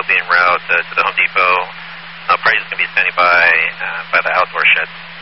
be en route to the Home Depot. Party's going to be standing by the outdoor shed.